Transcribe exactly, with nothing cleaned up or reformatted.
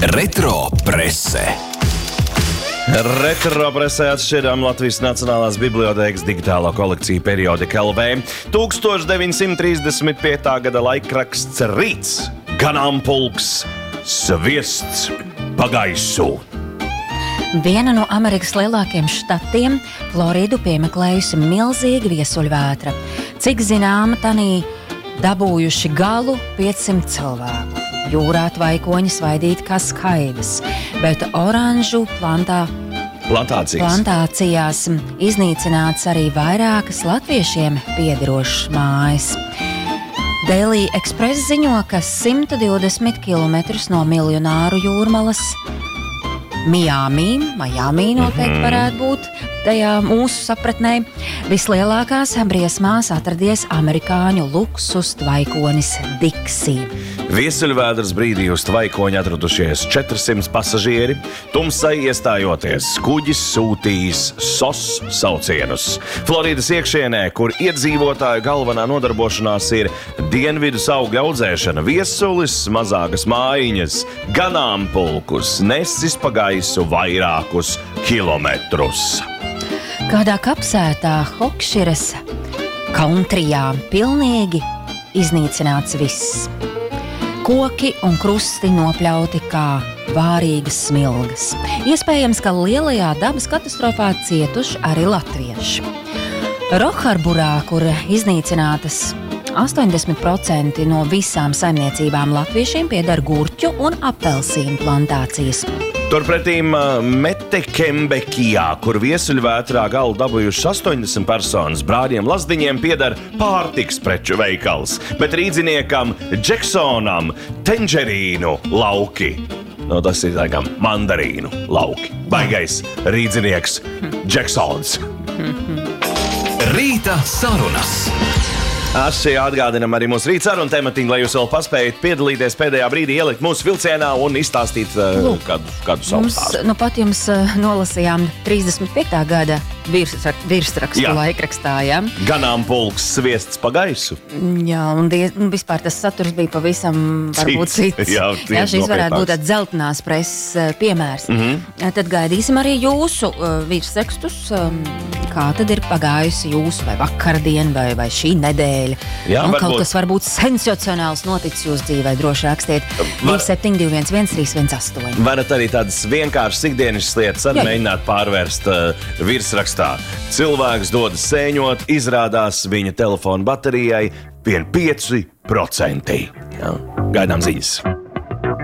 Retro prese. Retro presē atšķirām Latvijas Nacionālās bibliotēkas digitālo kolekciju periodika L V. tūkstoš deviņsimt trīsdesmit piekta gada laikraksts Rīts, ganāmpulks, sviests pa gaisu. Viena no Amerikas lielākiem štatiem, Floridu, piemeklējusi milzīga viesuļvētra. Cik zināma, tanī dabūjuši galu piecsimt cilvēku. Jūrā tvaikoņi svaidīti kā skaidrs, bet oranžu plantā, Plantācijas. plantācijās iznīcināts arī vairākas latviešiem piederošas mājas. Daily Express ziņo, ka simt divdesmit kilometrus no miljonāru jūrmalas Miami, Miami noteikti varētu būt tajā mūsu sapratnē, vislielākās briesmās atradies amerikāņu luksus tvaikonis Dixie. Viesuļvēdras brīdī uz tvaikoņa atradušies četrsimt pasažieri, tumsai iestājoties, kuģis sūtījis S O S saucienus. Floridas iekšienē, kur iedzīvotāju galvenā nodarbošanās ir dienvidu augļu audzēšana, viesulis, mazākas mājiņas, ganāmpulkus nesis pa gaisu vairākus kilometrus. Kādā kapsētā Hokširas kauntrijā pilnīgi iznīcināts viss. Koki un krusti nopļauti kā vārīgas smilgas. Iespējams, ka lielajā dabas katastrofā cietuši arī latvieši. Roharburā, kur iznīcinātas astoņdesmit procenti no visām saimniecībām latviešiem, pieder gurķu un apelsīnu plantācijas. Turpretīm Metekembekijā, kur viesuļvētrā galu dabūjuši astoņdesmit personas, brāļiem Lazdiņiem pieder pārtiks preču veikals, bet rīdziniekam Džeksonam tenģerīnu lauki. No, tas ir laikam mandarīnu lauki. Baigais rīdzinieks Džeksons. Rīta sarunas. Asi atgādinam arī mūsu rīta sarunu tematiņu, lai jūs vēl paspējat piedalīties pēdējā brīdī, ielikt mūsu vilcienā un izstāstīt uh, kādu, kādu savu stāstu. Nu pat jums uh, nolasījām trīsdesmit piekta gada virsrak, virsrakstu Jā. laikrakstā, ja? Ganāmpulks, sviests pa gaisu. Jā, un die, vispār tas saturs bija pavisam varbūt Cits. cits. Jā, Jā, šis varētu nopietnāks. būt tāds dzeltenās preses piemērs. Mm-hmm. Tad gaidīsim arī jūsu uh, virsrakstus, um, kā tad ir pagājusi jūsu vai vakardien vai, vai šī nedēļa. Jā, un varbūt. kaut kas varbūt sensacionāls noticis jūsu dzīvē, droši rakstiet divi septiņi divi viens viens trīs viens astoņi. Varat arī tādas vienkāršas ikdienas lietas arī Jā. mēģināt pārvērst uh, virsrakstā. Cilvēks dodas sēņot, izrādās viņa telefona baterijai vien pieci procenti. Jā. Gaidām ziņas.